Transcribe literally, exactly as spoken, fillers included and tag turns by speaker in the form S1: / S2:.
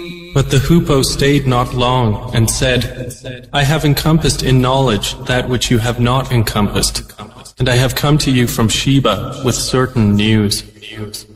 S1: But the hoopoe stayed not long, and said, I have encompassed in knowledge that which you have not encompassed, and I have come to you from Sheba with certain news.